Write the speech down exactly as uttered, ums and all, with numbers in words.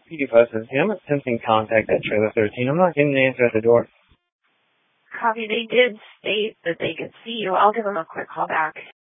P D five says, yeah, I'm attempting contact at trailer thirteen. I'm not getting the answer at the door. Copy. They did state that they could see you. I'll give them a quick call back.